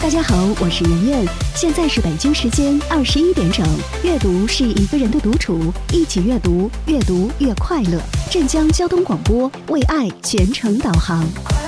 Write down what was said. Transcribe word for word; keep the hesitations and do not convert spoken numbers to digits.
大家好，我是圆圆，现在是北京时间二十一点整。阅读是一个人的独处，一起阅读，阅读越快乐。镇江交通广播为爱全程导航。